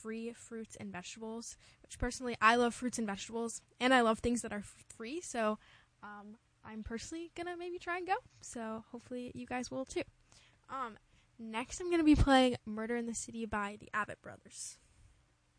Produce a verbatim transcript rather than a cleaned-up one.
free fruits and vegetables, which personally I love fruits and vegetables, and I love things that are f- free. So um, I'm personally going to maybe try and go. So hopefully you guys will too. Um, next I'm going to be playing Murder in the City by the Avett Brothers.